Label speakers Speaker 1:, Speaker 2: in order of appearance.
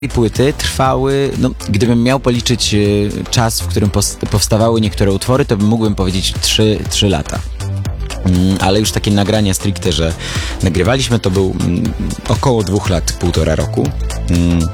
Speaker 1: I płyty trwały, no, gdybym miał policzyć czas, w którym powstawały niektóre utwory, to mógłbym powiedzieć 3 lata. Ale już takie nagrania stricte, że nagrywaliśmy, to był około 2 lat, 1,5 roku.